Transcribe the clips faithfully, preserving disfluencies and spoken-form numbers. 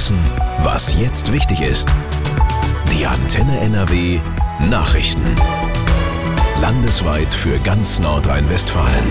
wissen, was jetzt wichtig ist. Die Antenne N R W Nachrichten. Landesweit für ganz Nordrhein-Westfalen.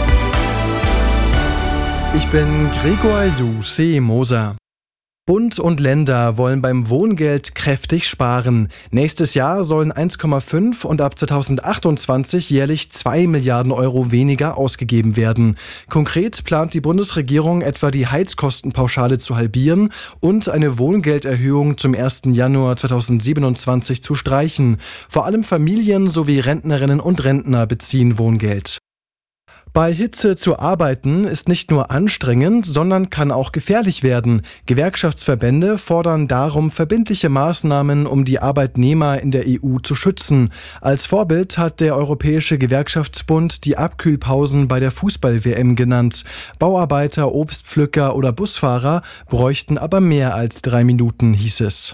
Ich bin Gregor Jussi Moser. Bund und Länder wollen beim Wohngeld kräftig sparen. Nächstes Jahr sollen eins Komma fünf und ab zweitausendachtundzwanzig jährlich zwei Milliarden Euro weniger ausgegeben werden. Konkret plant die Bundesregierung etwa die Heizkostenpauschale zu halbieren und eine Wohngelderhöhung zum ersten Januar zweitausendsiebenundzwanzig zu streichen. Vor allem Familien sowie Rentnerinnen und Rentner beziehen Wohngeld. Bei Hitze zu arbeiten ist nicht nur anstrengend, sondern kann auch gefährlich werden. Gewerkschaftsverbände fordern darum verbindliche Maßnahmen, um die Arbeitnehmer in der E U zu schützen. Als Vorbild hat der Europäische Gewerkschaftsbund die Abkühlpausen bei der Fußball-W M genannt. Bauarbeiter, Obstpflücker oder Busfahrer bräuchten aber mehr als drei Minuten, hieß es.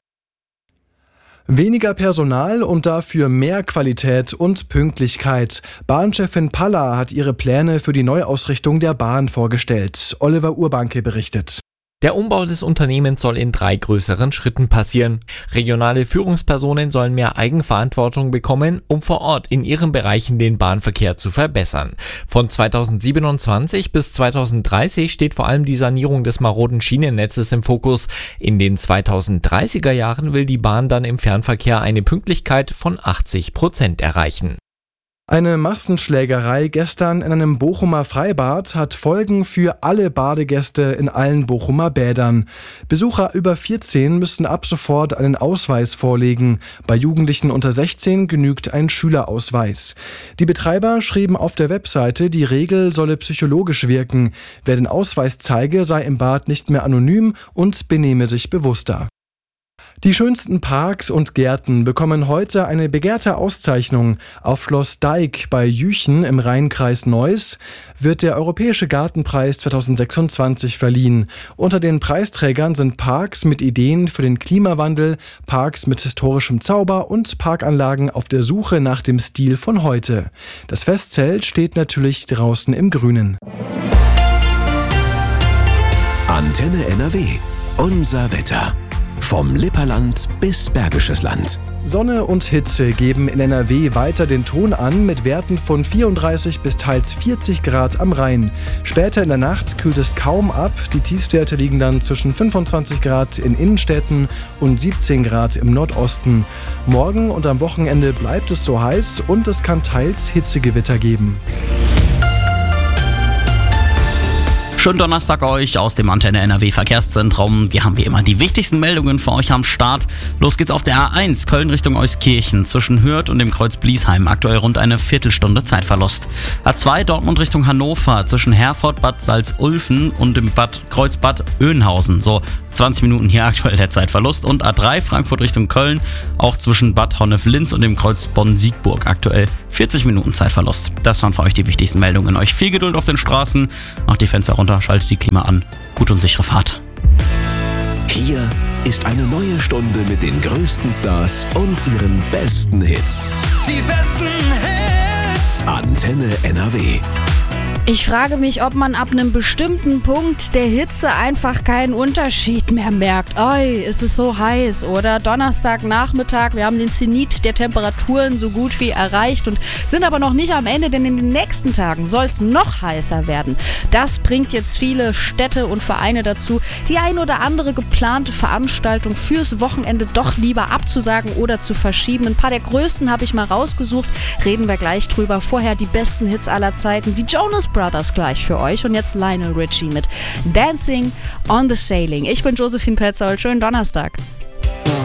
Weniger Personal und dafür mehr Qualität und Pünktlichkeit. Bahnchefin Palla hat ihre Pläne für die Neuausrichtung der Bahn vorgestellt. Oliver Urbanke berichtet. Der Umbau des Unternehmens soll in drei größeren Schritten passieren. Regionale Führungspersonen sollen mehr Eigenverantwortung bekommen, um vor Ort in ihren Bereichen den Bahnverkehr zu verbessern. Von zweitausendsiebenundzwanzig bis zweitausenddreißig steht vor allem die Sanierung des maroden Schienennetzes im Fokus. In den zweitausenddreißiger Jahren will die Bahn dann im Fernverkehr eine Pünktlichkeit von achtzig Prozent erreichen. Eine Massenschlägerei gestern in einem Bochumer Freibad hat Folgen für alle Badegäste in allen Bochumer Bädern. Besucher über vierzehn müssen ab sofort einen Ausweis vorlegen. Bei Jugendlichen unter sechzehn genügt ein Schülerausweis. Die Betreiber schrieben auf der Webseite, die Regel solle psychologisch wirken. Wer den Ausweis zeige, sei im Bad nicht mehr anonym und benehme sich bewusster. Die schönsten Parks und Gärten bekommen heute eine begehrte Auszeichnung. Auf Schloss Deik bei Jüchen im Rheinkreis Neuss wird der Europäische Gartenpreis zweitausendsechsundzwanzig verliehen. Unter den Preisträgern sind Parks mit Ideen für den Klimawandel, Parks mit historischem Zauber und Parkanlagen auf der Suche nach dem Stil von heute. Das Festzelt steht natürlich draußen im Grünen. Antenne N R W. Unser Wetter. Vom Lipperland bis Bergisches Land. Sonne und Hitze geben in N R W weiter den Ton an mit Werten von vierunddreißig bis teils vierzig Grad am Rhein. Später in der Nacht kühlt es kaum ab. Die Tiefstwerte liegen dann zwischen fünfundzwanzig Grad in Innenstädten und siebzehn Grad im Nordosten. Morgen und am Wochenende bleibt es so heiß und es kann teils Hitzegewitter geben. Schönen Donnerstag euch aus dem Antenne N R W Verkehrszentrum. Wir haben wie immer die wichtigsten Meldungen für euch am Start. Los geht's auf der A eins, Köln Richtung Euskirchen, zwischen Hürth und dem Kreuz Bliesheim. Aktuell rund eine Viertelstunde Zeitverlust. A zwei, Dortmund Richtung Hannover, zwischen Herford, Bad Salzulfen und dem Bad Kreuzbad Oeynhausen. So zwanzig Minuten hier aktuell der Zeitverlust. Und A drei, Frankfurt Richtung Köln, auch zwischen Bad Honnef-Linz und dem Kreuz Bonn-Siegburg. Aktuell vierzig Minuten Zeitverlust. Das waren für euch die wichtigsten Meldungen. Euch viel Geduld auf den Straßen. Macht die Fenster runter, schaltet die Klima an. Gute und sichere Fahrt. Hier ist eine neue Stunde mit den größten Stars und ihren besten Hits. Die besten Hits. Antenne N R W. Ich frage mich, ob man ab einem bestimmten Punkt der Hitze einfach keinen Unterschied mehr merkt. Oi, ist es so heiß, oder? Donnerstagnachmittag, wir haben den Zenit der Temperaturen so gut wie erreicht und sind aber noch nicht am Ende, denn in den nächsten Tagen soll es noch heißer werden. Das bringt jetzt viele Städte und Vereine dazu, die ein oder andere geplante Veranstaltung fürs Wochenende doch lieber abzusagen oder zu verschieben. Ein paar der größten habe ich mal rausgesucht, reden wir gleich drüber. Vorher die besten Hits aller Zeiten, die Jonas Brothers gleich für euch und jetzt Lionel Richie mit Dancing on the Sailing. Ich bin Josephine Petzold, schönen Donnerstag.